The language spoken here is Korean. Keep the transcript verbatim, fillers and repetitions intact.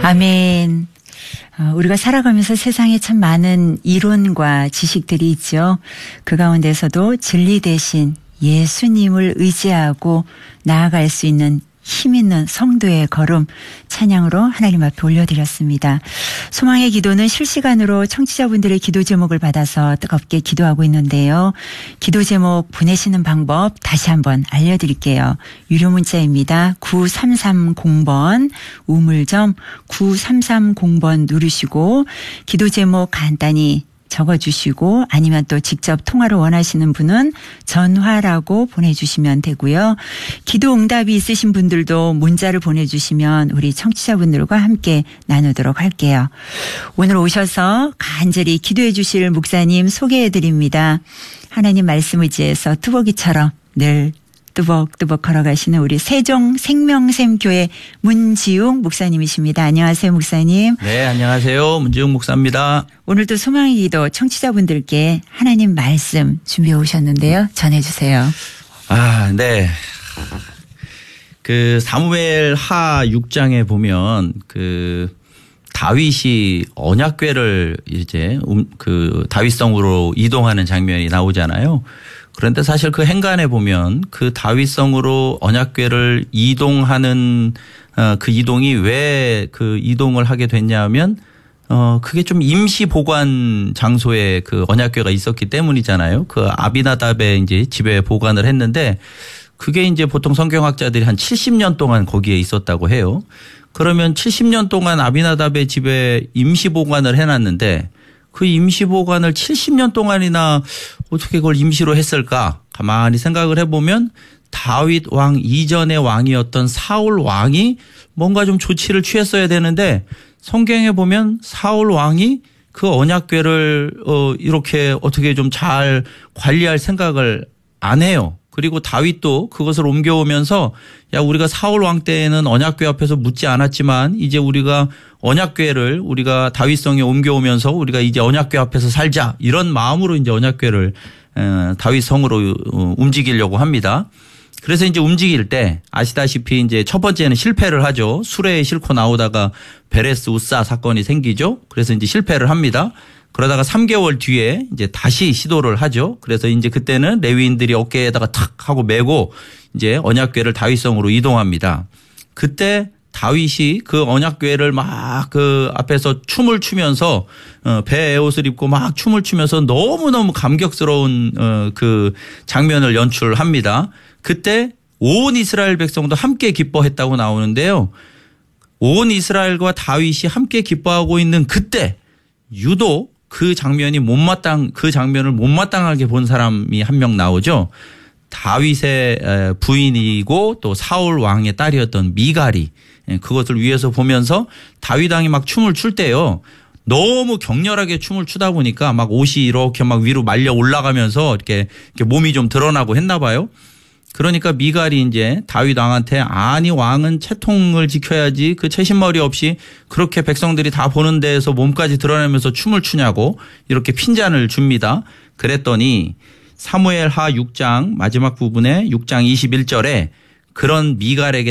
아멘. 우리가 살아가면서 세상에 참 많은 이론과 지식들이 있죠. 그 가운데서도 진리 대신 예수님을 의지하고 나아갈 수 있는 힘 있는 성도의 걸음 찬양으로 하나님 앞에 올려드렸습니다. 소망의 기도는 실시간으로 청취자분들의 기도 제목을 받아서 뜨겁게 기도하고 있는데요. 기도 제목 보내시는 방법 다시 한번 알려드릴게요. 유료 문자입니다. 구삼삼공 번 우물점 구삼삼공 번 누르시고 기도 제목 간단히 적어주시고 아니면 또 직접 통화로 원하시는 분은 전화라고 보내주시면 되고요. 기도 응답이 있으신 분들도 문자를 보내주시면 우리 청취자분들과 함께 나누도록 할게요. 오늘 오셔서 간절히 기도해 주실 목사님 소개해 드립니다. 하나님 말씀 의지해서 뚜벅이처럼 늘 뚜벅뚜벅 걸어가시는 우리 세종 생명샘교회 문지웅 목사님이십니다. 안녕하세요, 목사님. 네, 안녕하세요. 문지웅 목사입니다. 오늘도 소망의 기도 청취자분들께 하나님 말씀 준비해 오셨는데요. 전해주세요. 아, 네. 그 사무엘 하 육 장에 보면 그 다윗이 언약궤를 이제 그 다윗성으로 이동하는 장면이 나오잖아요. 그런데 사실 그 행간에 보면 그 다윗성으로 언약궤를 이동하는 어, 그 이동이 왜 그 이동을 하게 됐냐면 어 그게 좀 임시 보관 장소에 그 언약궤가 있었기 때문이잖아요. 그 아비나답의 이제 집에 보관을 했는데 그게 이제 보통 성경학자들이 한 칠십 년 동안 거기에 있었다고 해요. 그러면 칠십 년 동안 아비나답의 집에 임시 보관을 해놨는데 그 임시 보관을 칠십 년 동안이나 어떻게 그걸 임시로 했을까? 가만히 생각을 해보면 다윗 왕 이전의 왕이었던 사울 왕이 뭔가 좀 조치를 취했어야 되는데 성경에 보면 사울 왕이 그 언약궤를 어 이렇게 어떻게 좀 잘 관리할 생각을 안 해요. 그리고 다윗도 그것을 옮겨오면서 야 우리가 사울 왕 때에는 언약궤 앞에서 묻지 않았지만 이제 우리가 언약궤를 우리가 다윗성에 옮겨오면서 우리가 이제 언약궤 앞에서 살자 이런 마음으로 이제 언약궤를 다윗성으로 움직이려고 합니다. 그래서 이제 움직일 때 아시다시피 이제 첫 번째는 실패를 하죠. 수레에 싣고 나오다가 베레스 우사 사건이 생기죠. 그래서 이제 실패를 합니다. 그러다가 삼 개월 뒤에 이제 다시 시도를 하죠. 그래서 이제 그때는 레위인들이 어깨에다가 탁 하고 메고 이제 언약궤를 다윗성으로 이동합니다. 그때 다윗이 그 언약궤를 막 그 앞에서 춤을 추면서 배 에옷을 입고 막 춤을 추면서 너무너무 감격스러운 그 장면을 연출합니다. 그때 온 이스라엘 백성도 함께 기뻐했다고 나오는데요. 온 이스라엘과 다윗이 함께 기뻐하고 있는 그때 유독 그 장면이 못마땅 그 장면을 못마땅하게 본 사람이 한 명 나오죠. 다윗의 부인이고 또 사울 왕의 딸이었던 미갈이 그것을 위해서 보면서 다윗 왕이 막 춤을 출 때요. 너무 격렬하게 춤을 추다 보니까 막 옷이 이렇게 막 위로 말려 올라가면서 이렇게, 이렇게 몸이 좀 드러나고 했나 봐요. 그러니까 미갈이 이제 다윗 왕한테 아니 왕은 채통을 지켜야지 그 채신머리 없이 그렇게 백성들이 다 보는 데에서 몸까지 드러내면서 춤을 추냐고 이렇게 핀잔을 줍니다. 그랬더니 사무엘 하 육 장 마지막 부분에 육 장 이십일 절에 그런 미갈에게